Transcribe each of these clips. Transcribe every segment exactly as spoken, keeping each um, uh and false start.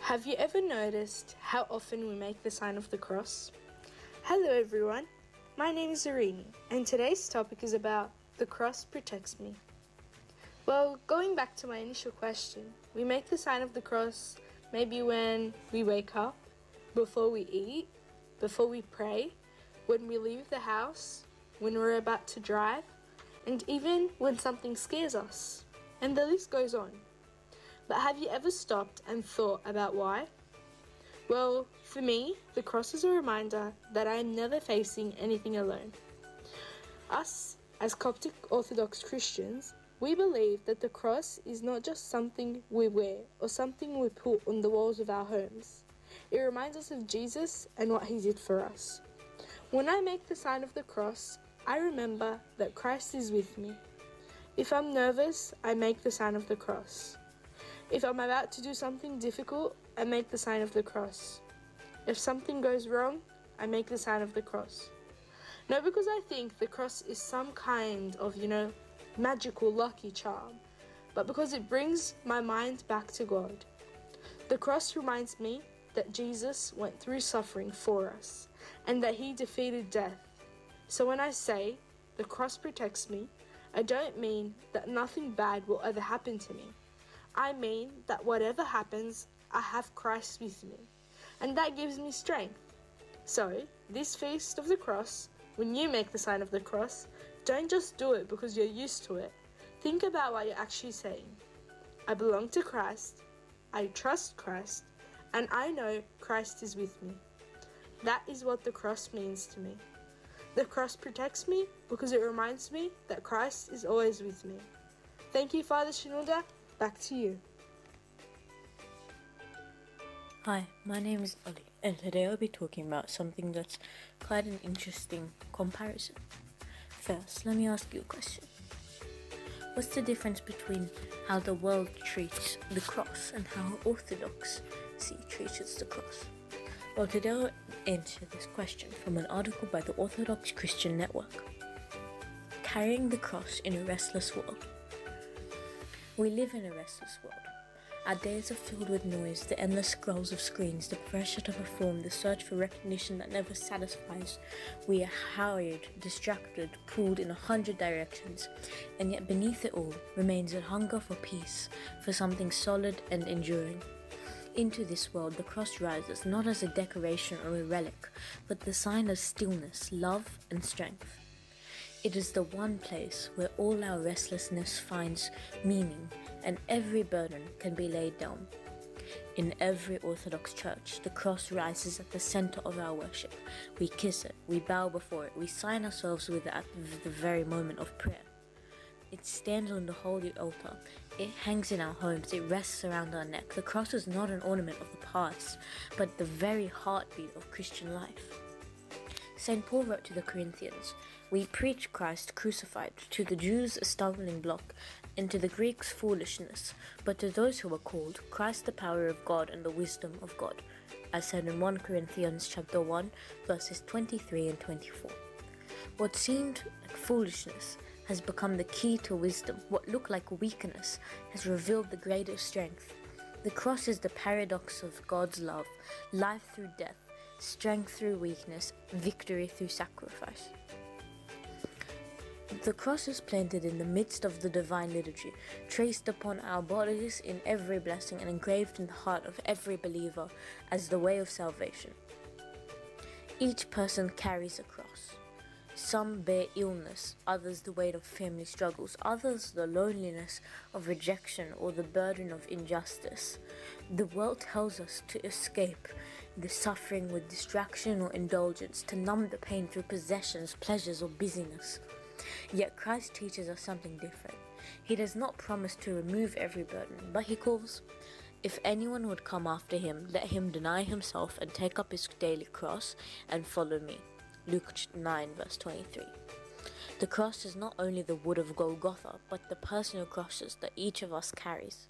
Have you ever noticed how often we make the sign of the cross? Hello everyone, my name is Irini, and today's topic is about the cross protects me. Well, going back to my initial question, we make the sign of the cross maybe when we wake up, before we eat, before we pray, when we leave the house, when we're about to drive, and even when something scares us. And the list goes on. But have you ever stopped and thought about why? Well, for me, the cross is a reminder that I am never facing anything alone. Us, as Coptic Orthodox Christians, we believe that the cross is not just something we wear or something we put on the walls of our homes. It reminds us of Jesus and what he did for us. When I make the sign of the cross, I remember that Christ is with me. If I'm nervous, I make the sign of the cross. If I'm about to do something difficult, I make the sign of the cross. If something goes wrong, I make the sign of the cross. Not because I think the cross is some kind of, you know, magical lucky charm, but because it brings my mind back to God. The cross reminds me that Jesus went through suffering for us and that he defeated death. So when I say the cross protects me, I don't mean that nothing bad will ever happen to me. I mean that whatever happens, I have Christ with me, and that gives me strength. So, this Feast of the Cross, when you make the sign of the cross, don't just do it because you're used to it. Think about what you're actually saying. I belong to Christ, I trust Christ, and I know Christ is with me. That is what the cross means to me. The cross protects me because it reminds me that Christ is always with me. Thank you, Father Shenouda. Back to you. Hi, my name is Ali, and today I'll be talking about something that's quite an interesting comparison. First, let me ask you a question. What's the difference between how the world treats the cross and how Orthodoxy treats the cross? Well, today I'll answer this question from an article by the Orthodox Christian Network. Carrying the cross in a restless world. We live in a restless world. Our days are filled with noise, the endless scrolls of screens, the pressure to perform, the search for recognition that never satisfies. We are hurried, distracted, pulled in a hundred directions, and yet beneath it all remains a hunger for peace, for something solid and enduring. Into this world, the cross rises not as a decoration or a relic, but the sign of stillness, love, and strength. It is the one place where all our restlessness finds meaning and every burden can be laid down. In every Orthodox church, the cross rises at the center of our worship. We kiss it, we bow before it, we sign ourselves with it at the very moment of prayer. It stands on the holy altar, it hangs in our homes, it rests around our neck. The cross is not an ornament of the past, but the very heartbeat of Christian life. Saint Paul wrote to the Corinthians, "We preach Christ crucified, to the Jews a stumbling block, and to the Greeks foolishness, but to those who are called, Christ the power of God and the wisdom of God," as said in First Corinthians chapter one, verses twenty-three and twenty-four. What seemed like foolishness has become the key to wisdom. What looked like weakness has revealed the greatest strength. The cross is the paradox of God's love, life through death, strength through weakness, victory through sacrifice. The cross is planted in the midst of the divine liturgy, traced upon our bodies in every blessing and engraved in the heart of every believer as the way of salvation. Each person carries a cross. Some bear illness, others the weight of family struggles, others the loneliness of rejection or the burden of injustice. The world tells us to escape the suffering with distraction or indulgence, to numb the pain through possessions, pleasures, or busyness. Yet Christ teaches us something different. He does not promise to remove every burden, but he calls, "If anyone would come after him, let him deny himself and take up his daily cross and follow me." Luke nine verse twenty-three. The cross is not only the wood of Golgotha, but the personal crosses that each of us carries.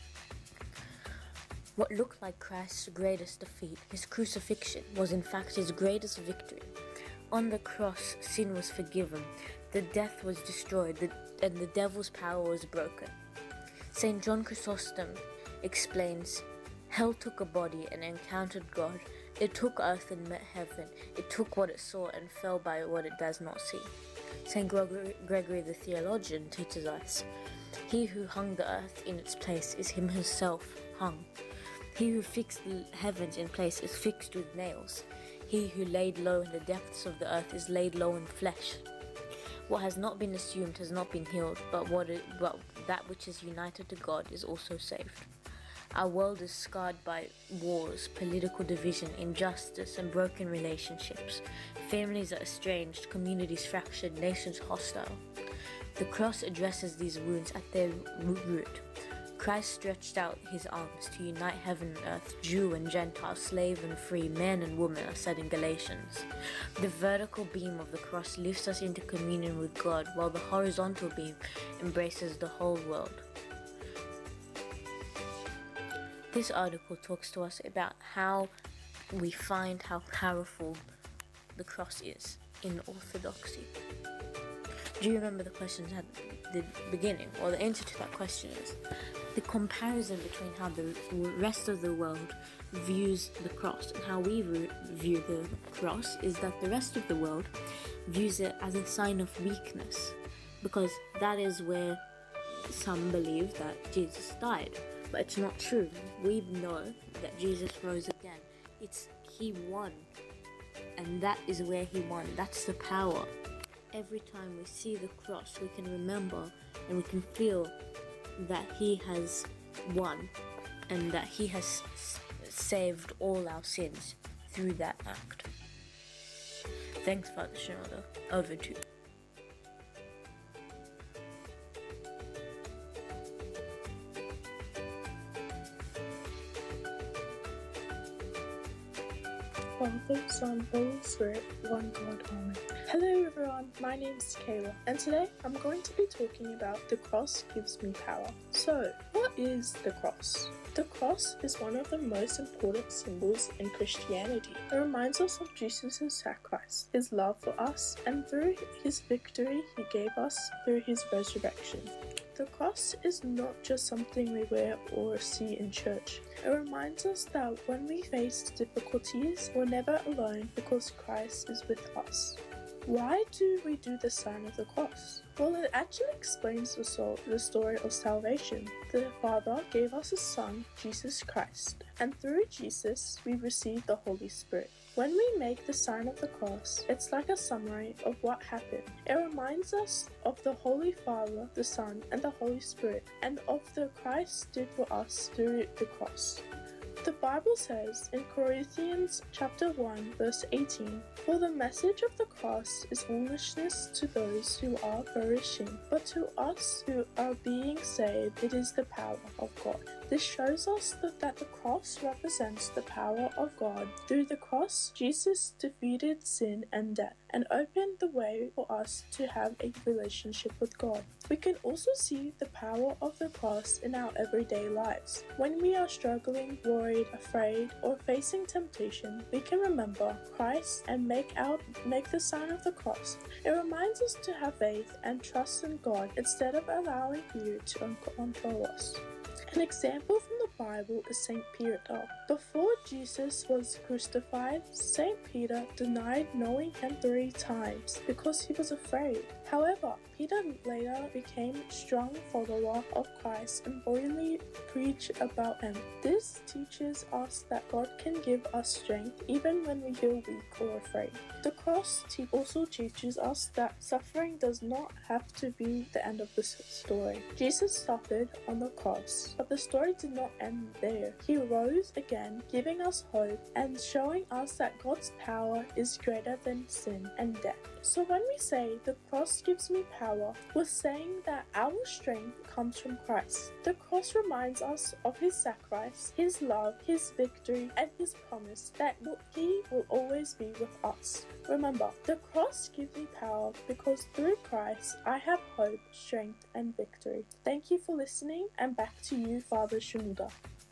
What looked like Christ's greatest defeat, his crucifixion, was in fact his greatest victory. On the cross, sin was forgiven, the death was destroyed, and the devil's power was broken. Saint John Chrysostom explains Hell took a body and encountered God. It took earth and met heaven. It took what it saw and fell by what it does not see. Saint Gregory, Gregory the Theologian teaches us, he who hung the earth in its place is him himself hung. He who fixed the heavens in place is fixed with nails. He who laid low in the depths of the earth is laid low in flesh. What has not been assumed has not been healed, but, what it, but that which is united to God is also saved. Our world is scarred by wars, political division, injustice, and broken relationships. Families are estranged, communities fractured, nations hostile. The cross addresses these wounds at their root. Christ stretched out his arms to unite heaven and earth, Jew and Gentile, slave and free, man and woman, as said in Galatians. The vertical beam of the cross lifts us into communion with God, while the horizontal beam embraces the whole world. This article talks to us about how we find how powerful the cross is in orthodoxy. Do you remember the questions at the beginning? Well, the answer to that question is the comparison between how the rest of the world views the cross and how we view the cross is that the rest of the world views it as a sign of weakness, because that is where some believe that Jesus died. But it's not true. We know that Jesus rose again. It's he won. And that is where he won. That's the power. Every time we see the cross, we can remember and we can feel that he has won and that he has s- saved all our sins through that act. Thanks, Father Shinoda. Over to you. Father, Son, Holy Spirit, one God, Amen. Hello everyone, my name is Kayla, and today I'm going to be talking about the cross gives me power. So, what is the cross? The cross is one of the most important symbols in Christianity. It reminds us of Jesus' sacrifice, his love for us, and through his victory he gave us through his resurrection. The cross is not just something we wear or see in church. It reminds us that when we face difficulties, we're never alone because Christ is with us. Why do we do the sign of the cross? Well, it actually explains the, soul, the story of salvation. The Father gave us a Son, Jesus Christ, and through Jesus we receive the Holy Spirit. When we make the sign of the cross, it's like a summary of what happened. It reminds us of the Holy Father, the Son, and the Holy Spirit, and of the Christ did for us through the cross. The Bible says in Corinthians chapter one verse eighteen, "For the message of the cross is foolishness to those who are perishing, but to us who are being saved it is the power of God." This shows us that, that the cross represents the power of God. Through the cross, Jesus defeated sin and death and opened the way for us to have a relationship with God. We can also see the power of the cross in our everyday lives. When we are struggling, worried, afraid, or facing temptation, we can remember Christ and make out make the sign of the cross. It reminds us to have faith and trust in God instead of allowing fear to un- control us. An example from the Bible is Saint Peter. Before Jesus was crucified, Saint Peter denied knowing him three times because he was afraid. However, Peter later became a strong follower of Christ and boldly preached about him. This teaches us that God can give us strength even when we feel weak or afraid. The cross te- also teaches us that suffering does not have to be the end of the story. Jesus suffered on the cross, but the story did not end there. He rose again, giving us hope and showing us that God's power is greater than sin and death. So when we say the cross gives me power, we're saying that our strength comes from Christ. The cross reminds us of his sacrifice, his love, his victory, and his promise that he will always be with us. Remember, the cross gives me power because through Christ I have hope, strength, and victory. Thank you for listening, and back to you, Father Shinoda.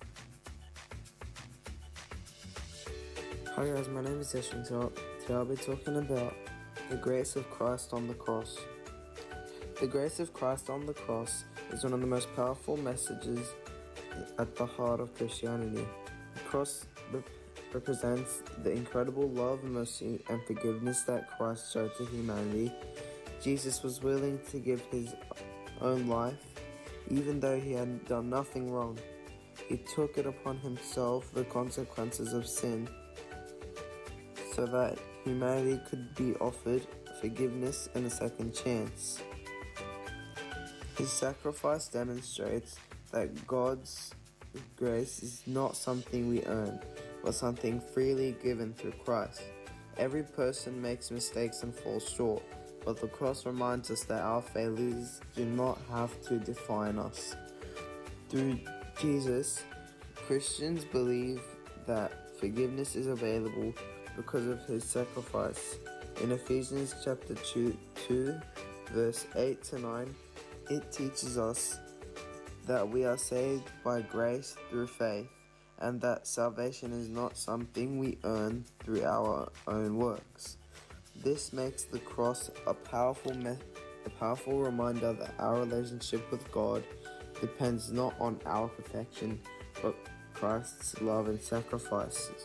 Hi guys, my name is Yashin Top. Today I'll be talking about the grace of Christ on the cross. The grace of Christ on the cross is one of the most powerful messages at the heart of Christianity. cross rep- represents the incredible love, mercy, and forgiveness that Christ showed to humanity. Jesus was willing to give his own life, even though he had done nothing wrong. He took it upon himself the consequences of sin, so that humanity could be offered forgiveness and a second chance. His sacrifice demonstrates that God's grace is not something we earn, but something freely given through Christ. Every person makes mistakes and falls short, but the cross reminds us that our failures do not have to define us. Through Jesus, Christians believe that forgiveness is available because of his sacrifice. In Ephesians chapter two, verse eight to nine, it teaches us that we are saved by grace through faith, and that salvation is not something we earn through our own works. This makes the cross a powerful, me- a powerful reminder that our relationship with God depends not on our perfection, but Christ's love and sacrifices.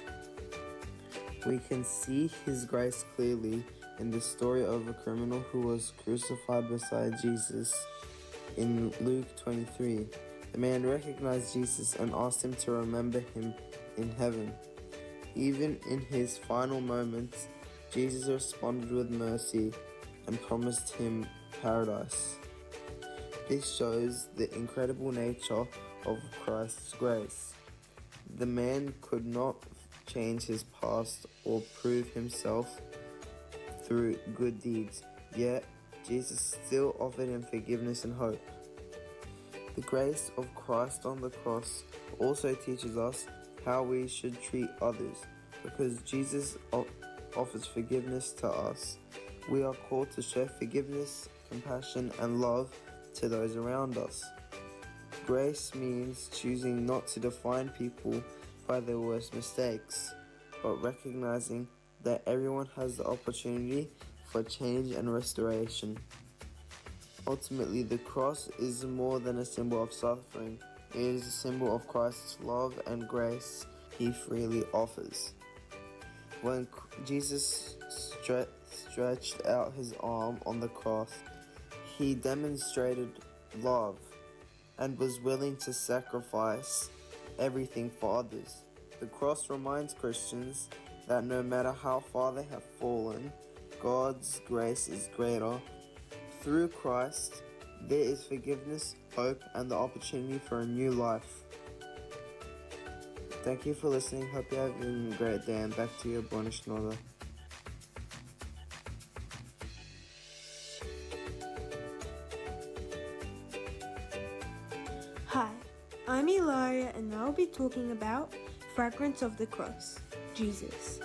We can see his grace clearly in the story of a criminal who was crucified beside Jesus in Luke twenty-three. The man recognized Jesus and asked him to remember him in heaven. Even in his final moments, Jesus responded with mercy and promised him paradise. This shows the incredible nature of Christ's grace. The man could not change his past or prove himself through good deeds, yet Jesus still offered him forgiveness and hope. The grace of Christ on the cross also teaches us how we should treat others, because Jesus offers forgiveness to us. We are called to show forgiveness, compassion, and love to those around us. Grace means choosing not to define people by their worst mistakes, but recognizing that everyone has the opportunity for change and restoration. Ultimately, the cross is more than a symbol of suffering. It is a symbol of Christ's love and grace he freely offers. When Jesus stre- stretched out his arm on the cross, he demonstrated love and was willing to sacrifice everything for others. The cross reminds Christians that no matter how far they have fallen, God's grace is greater. Through Christ, there is forgiveness, hope, and the opportunity for a new life. Thank you for listening. Hope you have a great day, and back to your bonus Nora. Hi, I'm Ilaria, and I'll be talking about Fragrance of the Cross, Jesus.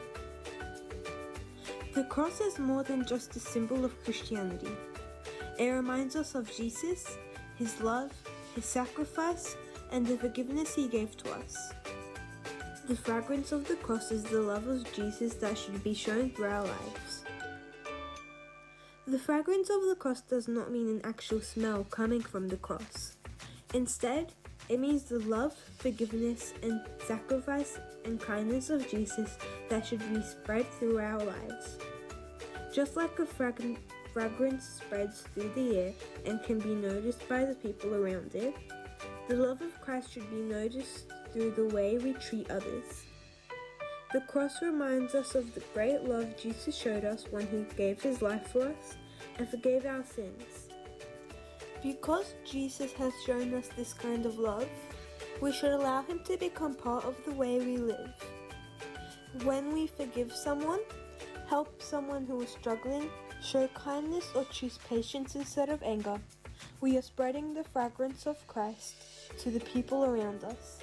The cross is more than just a symbol of Christianity. It reminds us of Jesus, his love, his sacrifice, and the forgiveness he gave to us. The fragrance of the cross is the love of Jesus that should be shown through our lives. The fragrance of the cross does not mean an actual smell coming from the cross. Instead, it means the love, forgiveness, and sacrifice and kindness of Jesus that should be spread through our lives. Just like a frag- fragrance spreads through the air and can be noticed by the people around it, the love of Christ should be noticed through the way we treat others. The cross reminds us of the great love Jesus showed us when he gave his life for us and forgave our sins. Because Jesus has shown us this kind of love, we should allow him to become part of the way we live. When we forgive someone, help someone who is struggling, show kindness, or choose patience instead of anger, we are spreading the fragrance of Christ to the people around us.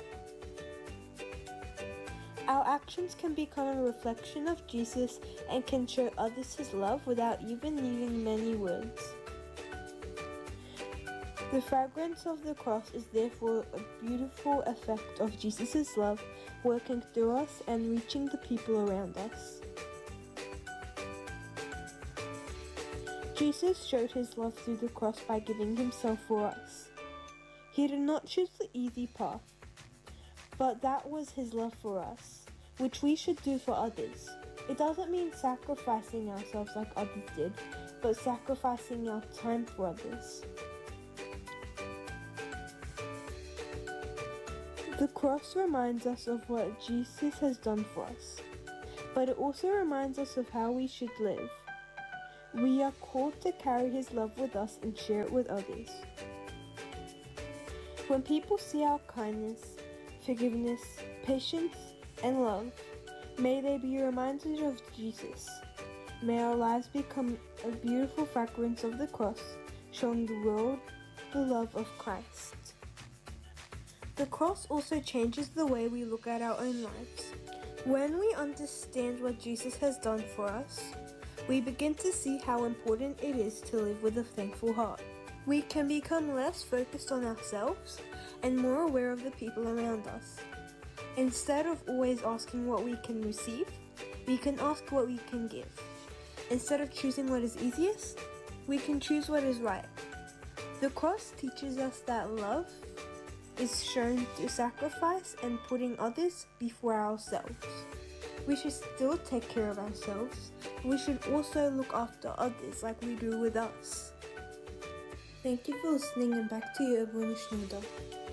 Our actions can become a reflection of Jesus and can show others his love without even needing many words. The fragrance of the cross is therefore a beautiful effect of Jesus' love working through us and reaching the people around us. Jesus showed his love through the cross by giving himself for us. He did not choose the easy path, but that was his love for us, which we should do for others. It doesn't mean sacrificing ourselves like others did, but sacrificing our time for others. The cross reminds us of what Jesus has done for us, but it also reminds us of how we should live. We are called to carry his love with us and share it with others. When people see our kindness, forgiveness, patience, and love, may they be reminded of Jesus. May our lives become a beautiful fragrance of the cross, showing the world the love of Christ. The cross also changes the way we look at our own lives. When we understand what Jesus has done for us, we begin to see how important it is to live with a thankful heart. We can become less focused on ourselves and more aware of the people around us. Instead of always asking what we can receive, we can ask what we can give. Instead of choosing what is easiest, we can choose what is right. The cross teaches us that love is shown through sacrifice and putting others before ourselves. We should still take care of ourselves. We should also look after others like we do with us. Thank you for listening, and back to you, Ebony Schneider.